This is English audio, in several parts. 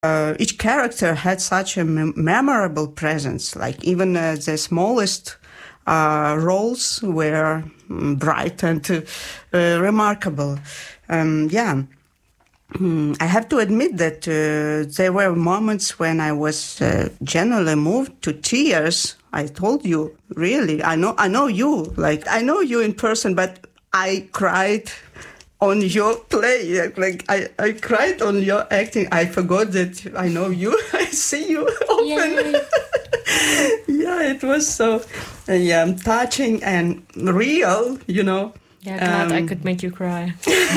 Each character had such a memorable presence. Like even the smallest roles were bright and remarkable. I have to admit that there were moments when I was genuinely moved to tears. I told you, really. I know you. Like I know you in person, but I cried on your play. Like I cried on your acting. I forgot that I know you. I see you often. Yeah, it was so touching and real, you know. Yeah, glad I could make you cry.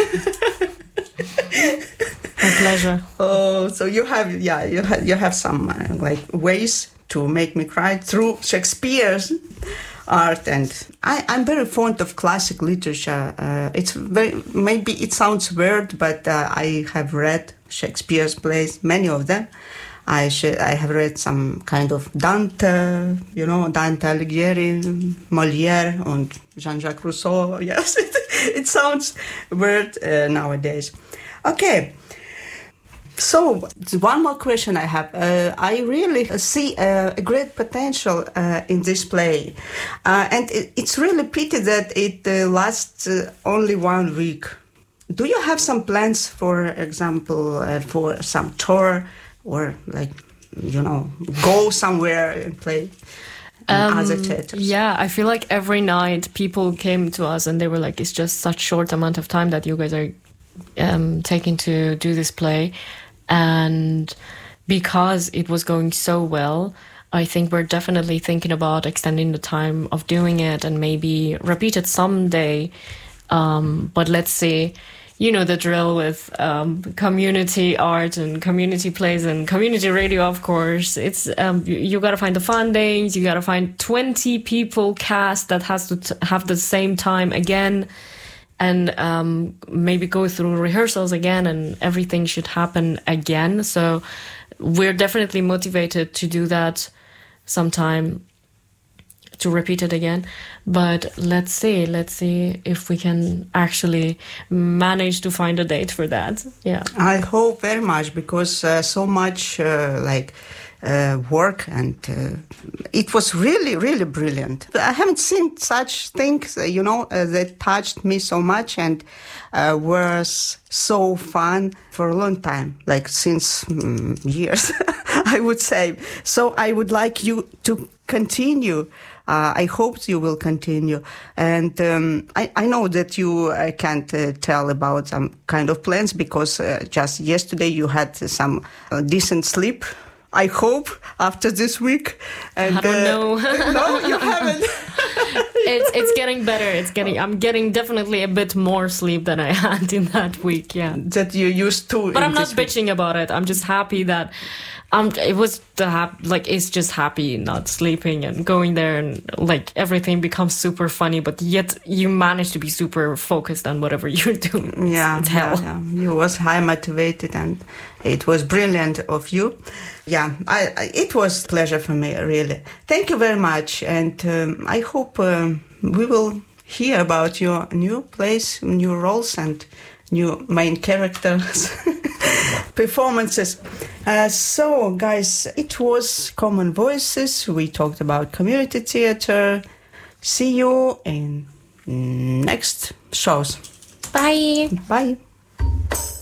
My pleasure. Oh, so you have some like ways to make me cry through Shakespeare's art, and I'm very fond of classic literature. Maybe it sounds weird, but I have read Shakespeare's plays, many of them. I have read some kind of Dante, Dante Alighieri, Molière, and Jean-Jacques Rousseau. Yes, it sounds weird nowadays. Okay. So, one more question I have. I really see a great potential in this play. And it's really pity that it lasts only 1 week. Do you have some plans, for example, for some tour or go somewhere and play in other theaters? Yeah, I feel like every night people came to us and they were like, it's just such short amount of time that you guys are taking to do this play. And because it was going so well, I think we're definitely thinking about extending the time of doing it and maybe repeat it someday. But let's see. You know the drill with community art and community plays and community radio, of course. It's you got to find the fundings. You got to find 20 people cast that has to have the same time again, and maybe go through rehearsals again, and everything should happen again. So we're definitely motivated to do that sometime, to repeat it again. But let's see if we can actually manage to find a date for that. Yeah, I hope very much, because so much work, and it was really, really brilliant. I haven't seen such things, that touched me so much and was so fun for a long time, like since years, I would say. So I would like you to continue. I hope you will continue. And I know that you can't tell about some kind of plans, because just yesterday you had some decent sleep, I hope, after this week. And, I don't know. No, you haven't. It's getting better. I'm getting definitely a bit more sleep than I had in that week. Yeah, that you used to. But I'm not bitching about it. I'm just happy that it was it's just happy not sleeping and going there, and like everything becomes super funny, but yet you manage to be super focused on whatever you're doing. It's hell. Yeah. You was high motivated, and it was brilliant of you. Yeah, it was a pleasure for me, really. Thank you very much, and I hope we will hear about your new plays, new roles, and new main characters' performances. So, guys, it was Common Voices. We talked about community theater. See you in next shows. Bye. Bye.